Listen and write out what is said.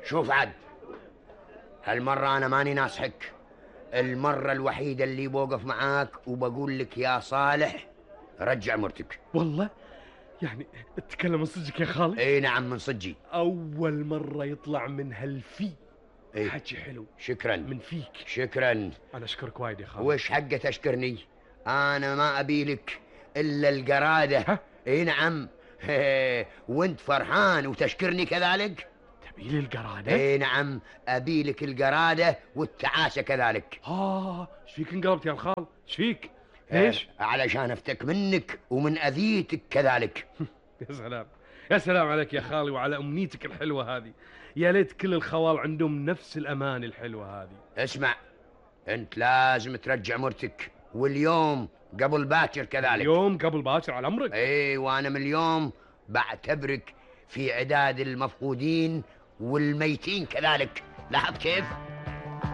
شوف عاد، هالمرة أنا ماني ناصحك، المرة الوحيدة اللي بوقف معاك وبقول لك يا صالح رجع مرتك. والله يعني تتكلم من صدقك يا خالي؟ اي نعم من صدقي. أول مرة يطلع من هالفي إيه؟ حكي حلو. شكرا من فيك. شكرا. أنا أشكرك وايد يا خالي. وش حقه تشكرني؟ أنا ما أبي لك إلا القرادة. اي نعم. وانت فرحان وتشكرني كذلك؟ تبي لي القرادة؟ اي نعم، أبي لك القرادة والتعاسة كذلك. ايش فيك انقلبت يا الخال؟ ايش فيك؟ ليش؟ علشان افتك منك ومن أذيتك كذلك. يا سلام يا سلام عليك يا خالي وعلى أمنيتك الحلوة هذه. يا ليت كل الخوال عندهم نفس الأمان الحلوة هذه. اسمع، انت لازم ترجع مرتك، واليوم قبل باكر كذلك. اليوم قبل باكر على أمرك. اي، وانا من اليوم بعتبرك في عداد المفقودين والميتين كذلك. لاحظ كيف؟